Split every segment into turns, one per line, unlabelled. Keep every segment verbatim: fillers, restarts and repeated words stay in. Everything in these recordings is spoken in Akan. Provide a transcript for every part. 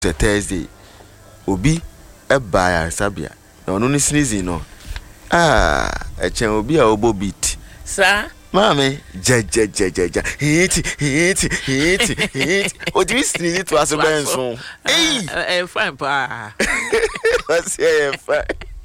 Thursday obi eba ya sabia na ono ni sneezing no ah echen obi a obo beat
sa
mami je je je je je hit hit hit hit o di sneeze to aso ben so eh
eh fine pa
what's here fine.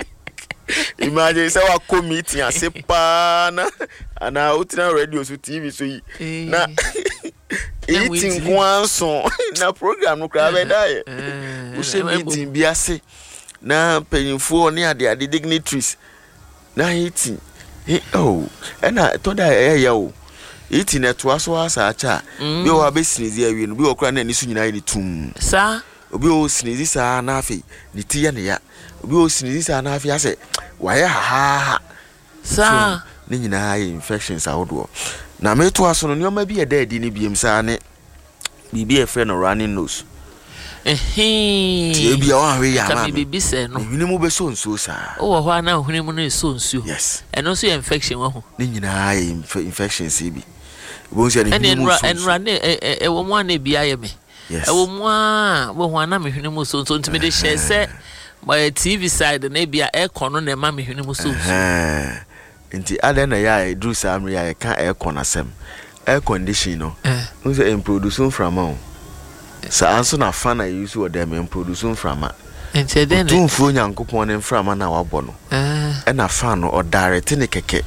Imagine say wa committee ase pa na ana utina radio so T V so yi na eating one song na program no kra be dai o se meeting bi ase na penyimfo ne ade ade dignitaries na eating oh ena to da eh ya o eating na to aso asa acha bi o be sneeze awie no bi o kra na ni so nyina ni tum
sa
obi o sneeze sa na afi ni tie ne ya obi o sneeze sa na afi ase waya ha
sa
ni nyina infections awodo na me to aso no nyoma bi e da adi ni biem sa ne bibi e friend no running nose
eh
ti bi a wan we ya ma
me bibi se no
huni mu be so nso sa
o wo ho na huni mu no so nsuo
yes
eno so infection wo ho
ni nyina infections bi bo nse ni huni mu so
enra ne e wo mu ana bi aye me e wo mu a wo ho na me huni mu so nso ntime de share se my T V side na bia aircon no na ma me hwene mu so
eh nti ada na ya do sam ya ka aircon asem air condition no no say em produce from am sa anso na fan na use wo dem em produce from am
nti den
tun fu nyankopon ne from am na wabɔ no eh na fan no o direct ne keke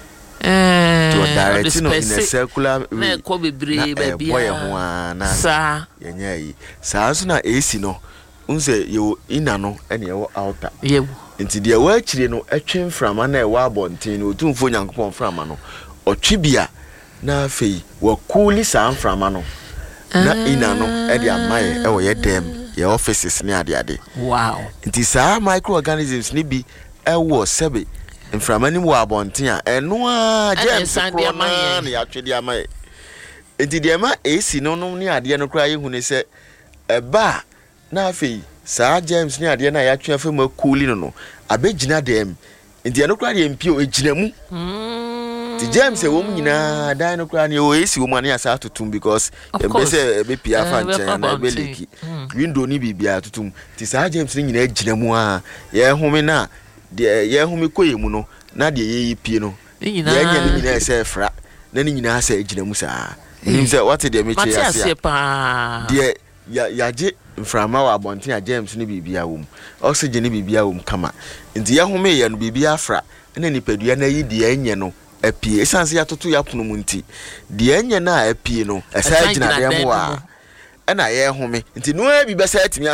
eh
to direct no in a circular
na ko bebre ba bia
boy ho ana
sa
yenya yi sa anso na A C no unse yo ina no ene yo outer
yewu
nti de wa akire no atwen frama na e wa abonten no otumfo nyankopon frama no otwibia na afei wa cool san frama no na ina no e de amaye e wo ye dem ye offices ne ade ade
wow
nti sa microorganisms ni bi e wo sebe frama ni wo abonten a eno a james pro na na ya twede amaye nti de ma A C no no ni ade no kra ye hu ne se e ba na afei sa James ni ade na ya twa fa ma cooli no no abegina dem ndi no kra de mpio egina mu ti James e wom nyina dan no kra ne o esi wom ane asa totum because e be se be pia fa nchen na be leki window ni bibia totum ti sa James ni nyina egina mu a ye home na de ye home koyemu no na de ye yi pie no ye nya ni nyina se fra na ni nyina asa egina mu sa ni se what de me che ase de ya yaje mframa wa abonten a James ni bibia wom oxygen ni bibia wom kama nti ya home ye no bibia afra na nipadua na yi de enye no apie esanse ya toto ya pono mu nti de enye na apie no esa gina de mo a na ye home nti no abi besa atimi